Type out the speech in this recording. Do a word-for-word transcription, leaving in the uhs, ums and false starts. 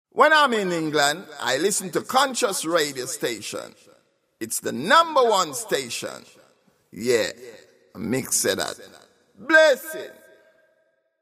When I'm in England, I listen to Conscious Radio Station. It's the number one station. Yeah, mix it up. Blessing.